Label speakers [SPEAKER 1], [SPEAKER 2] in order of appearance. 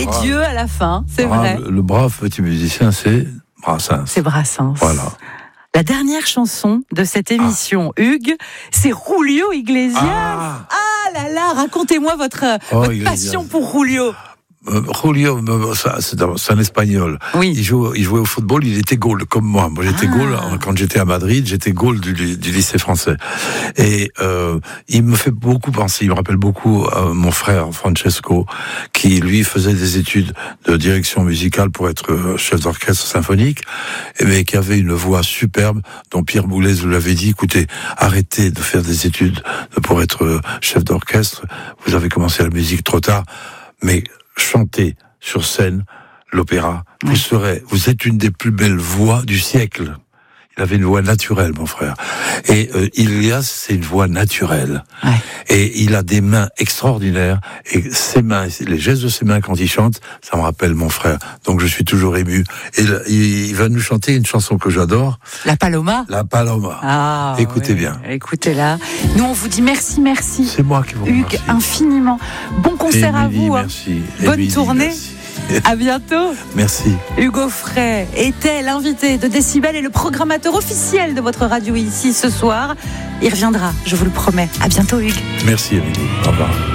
[SPEAKER 1] Dieu à la fin, c'est vrai.
[SPEAKER 2] Le brave petit musicien, c'est Brassens.
[SPEAKER 1] C'est Brassens.
[SPEAKER 2] Voilà.
[SPEAKER 1] La dernière chanson de cette émission, Hugues, c'est Julio Iglesias. Ah là là, racontez-moi votre passion pour Julio.
[SPEAKER 2] Julio, c'est un Espagnol.
[SPEAKER 1] Oui.
[SPEAKER 2] Il jouait au football, il était goal, comme moi. Moi, j'étais goal, quand j'étais à Madrid, j'étais goal du lycée français. Et il me fait beaucoup penser, il me rappelle beaucoup mon frère Francesco, qui, lui, faisait des études de direction musicale pour être chef d'orchestre symphonique, mais qui avait une voix superbe, dont Pierre Boulez vous l'avait dit, écoutez, arrêtez de faire des études pour être chef d'orchestre, vous avez commencé la musique trop tard, mais chanter sur scène l'opéra, vous êtes une des plus belles voix du siècle. Il avait une voix naturelle, mon frère. Et Ilias, c'est une voix naturelle. Ouais. Et il a des mains extraordinaires. Et ses mains, les gestes de ses mains quand il chante, ça me rappelle mon frère. Donc je suis toujours ému. Et il va nous chanter une chanson que j'adore.
[SPEAKER 1] La Paloma.
[SPEAKER 2] La Paloma.
[SPEAKER 1] Ah,
[SPEAKER 2] écoutez bien.
[SPEAKER 1] Écoutez-la. Nous, on vous dit merci.
[SPEAKER 2] C'est moi qui vous remercie.
[SPEAKER 1] Hugues, infiniment. Bon concert à vous.
[SPEAKER 2] Merci.
[SPEAKER 1] Bonne tournée.
[SPEAKER 2] Merci.
[SPEAKER 1] À bientôt.
[SPEAKER 2] Merci.
[SPEAKER 1] Hugues Aufray était l'invité de Décibel et le programmateur officiel de votre radio ici ce soir. Il reviendra, je vous le promets. À bientôt, Hugues.
[SPEAKER 2] Merci, Émilie. Au revoir.